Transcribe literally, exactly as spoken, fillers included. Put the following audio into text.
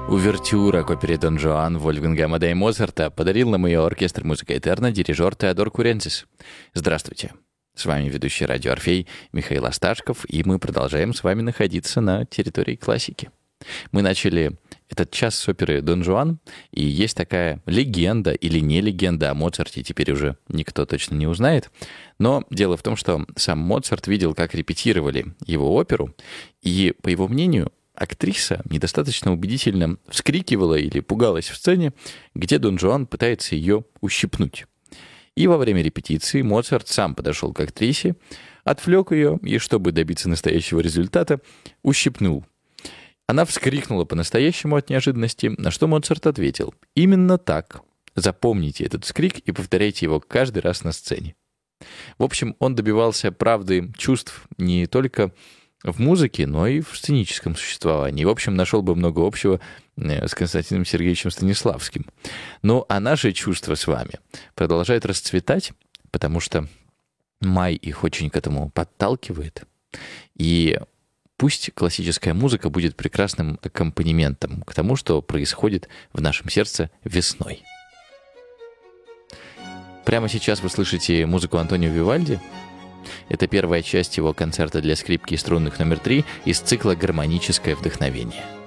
Увертюра к опере «Дон Жуан» Вольфганга Амадея Моцарта подарил нам ее оркестр «Музыка Этерна» дирижер Теодор Куренцис. Здравствуйте! С вами ведущий радио «Орфей» Михаил Осташков, и мы продолжаем с вами находиться на территории классики. Мы начали этот час с оперы «Дон Жуан», и есть такая легенда или не легенда о Моцарте, теперь уже никто точно не узнает. Но дело в том, что сам Моцарт видел, как репетировали его оперу, и, по его мнению, актриса недостаточно убедительно вскрикивала или пугалась в сцене, где Дон Жуан пытается ее ущипнуть. И во время репетиции Моцарт сам подошел к актрисе, отвлек ее и, чтобы добиться настоящего результата, ущипнул. Она вскрикнула по-настоящему от неожиданности, на что Моцарт ответил: «Именно так. Запомните этот вскрик и повторяйте его каждый раз на сцене». В общем, он добивался правды чувств не только в музыке, но и в сценическом существовании. В общем, нашел бы много общего с Константином Сергеевичем Станиславским. Ну, а наши чувства с вами продолжают расцветать, потому что май их очень к этому подталкивает. И пусть классическая музыка будет прекрасным аккомпанементом к тому, что происходит в нашем сердце весной. Прямо сейчас вы слышите музыку Антонио Вивальди. Это первая часть его концерта для скрипки и струнных номер три из цикла «Гармоническое вдохновение».